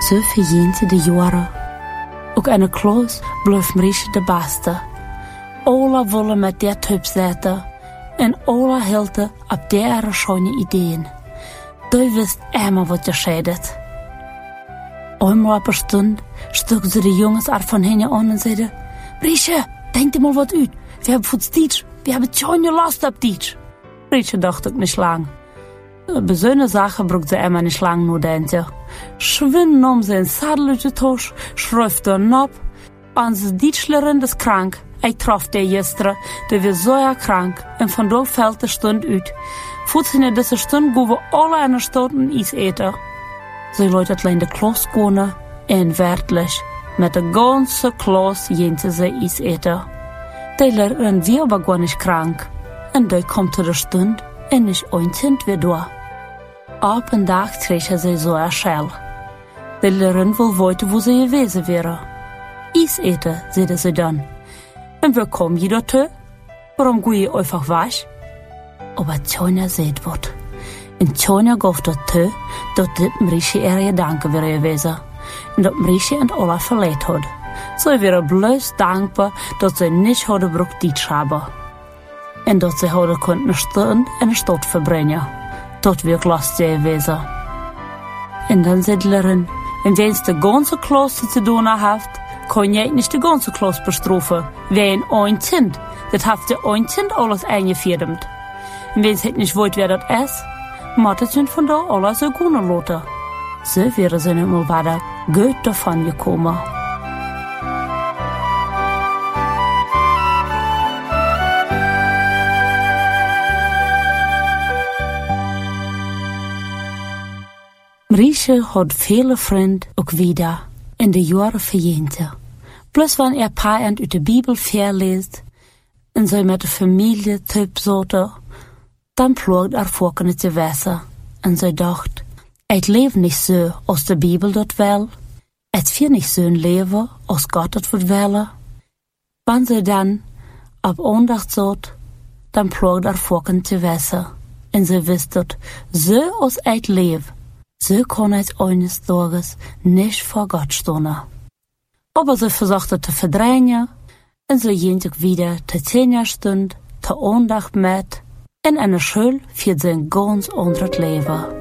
Zo verjint de jaren. Ook een kloos blijft Marisje de beste. Alla willen met der typ zetten en alla hielden op der schone ideeën. Du wist immer wat je scheidet. Einmal op een stund stoken ze de jongens er van hen aan en zeiden: Marisje, denk er mal wat uit. We hebben voor dit. We hebben tjonje last op dit. Marisje dacht ook niet lang. Bij zo'n zaken broekt ze immer niet lang nadenken. Schwinn nam ze een zadel uit de tas, schreef er op. Onze Dietschlerin is krank. Hij trof de gisteren, die was zo krank. En vandaag valt de stund uit. Voet in deze stund gaan we alle aan de stad en iets eten. Ze luidt alleen de klas gaan en werkelijk met de ganze klas jente ze iets eten. Die leren weer aber gar niet krank. En die komt de stund en is eindend weer door. Op een dag kregen ze zo een schel. Die leren wil weten hoe ze gewezen waren. Iets eten, zeiden ze dan. En waar kom je daartoe? Waarom ga je einfach weg? Aber Tjonja zei wat. En Tjonja gaf dat toe dat dit Marisje er gedanken weer gewezen. En dat Marisje en alle verleid had. Ze waren bloos dankbaar dat ze niet hadden broek diets hebben. En dat ze hadden kunnen staan en de stad verbrengen. Dat weer last gewezen. En dan zei de leren, en wens de ganze klas te doen heeft, kon je niet de ganze klas bestrafen. Wij een kind. Dat heeft de een kind alles eingefirmt. En wens het niet weet wer dat is, moet het hun vandaag alles zo kunnen laten. Zo waren ze niet meer verder goed daarvan gekomen. Marisje had vele vrienden ook wieder in de jaren verjenten. Plus wanneer er paaiend uit de Bibel verleest en zij met de familie typ zoten, dan ploegt er volkene te wezen. En zij dacht, het leeft niet zo als de Bibel dat wil. Het vier niet zo'n leven als God dat wil willen. Wanneer zij dan op aandacht zat, dan ploegt er volkene te wezen. En zij wist dat, zo als het leeft, zo kon het eines Tages niet voor God staan. Aber ze versuchte te verdrängen en ze ging ook wieder te 10 jaar stund, te aandacht met en een schuld voor zijn ganz ander leven.